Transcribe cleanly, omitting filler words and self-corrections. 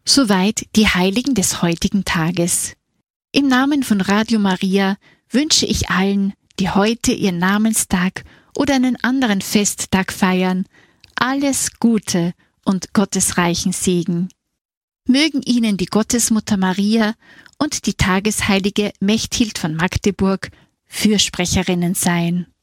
Soweit die Heiligen des heutigen Tages. Im Namen von Radio Maria wünsche ich allen, die heute ihren Namenstag oder einen anderen Festtag feiern, alles Gute und gottesreichen Segen. Mögen Ihnen die Gottesmutter Maria und die Tagesheilige Mechthild von Magdeburg Fürsprecherinnen sein.